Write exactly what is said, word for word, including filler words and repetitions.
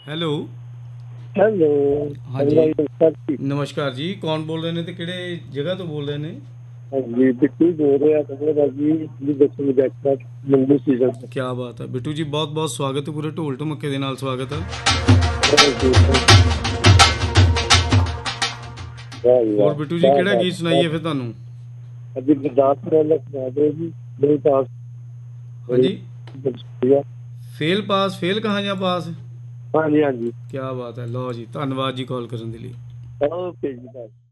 Hello hello ਹਾਂਜੀ ਨਮਸਕਾਰ ਜੀ। ਨਮਸਕਾਰ ਜੀ, ਕੌਣ ਬੋਲ ਰਹੇ ਨੇ ਤੇ ਕਿਹੜੇ ਜਗ੍ਹਾ ਤੋਂ ਬੋਲ ਰਹੇ ਨੇ? ਹਾਂਜੀ ਬਿੱਟੂ ਬੋਲ ਰਿਹਾ ਕਮਲਰਾਜ ਜੀ ਜੀ ਦੱਸੋ ਜੈਕਟ ਮੰਗੂ ਸੀਜ਼ਨ ਤੋਂ। ਕੀ ਬਾਤ ਹੈ ਬਿੱਟੂ ਜੀ, ਬਹੁਤ ਬਹੁਤ ਸਵਾਗਤ ਹੈ, ਪੂਰੇ ਢੋਲ ਢਮੱਕੇ ਦੇ ਨਾਲ ਸਵਾਗਤ ਹੈ। Thank you thank you. ਵਾਹ ਜੀ ਹੋਰ ਵਾਹ ਬਿੱਟੂ ਜੀ, ਵਾਹ ਕਿਹੜਾ ਵਾਹ ਗੀਤ ਸੁਣਾਈਏ ਫਿਰ ਤੁਹਾਨੂੰ? ਅੱਜ ਗੁਰਦਾਸਪੁਰ ਵਾਲਾ ਸੁਣਾ ਦਿਓ ਜੀ। ਮੇਰੀ ਪਾਸ ਬੜੀ ਹਾਂਜੀ, ਵਧੀਆ। ਫੇਲ ਪਾਸ ਫੇਲ ਕਹਾਂ ਜਾਂ ਪਾਸ। ਹਾਂਜੀ ਹਾਂਜੀ ਕੀ ਬਾਤ ਹੈ, ਲਓ ਜੀ, ਧੰਨਵਾਦ ਜੀ ਕਾਲ ਕਰਨ ਦੇ ਲਈ। ਓਕੇ ਜੀ ਬਾਏ।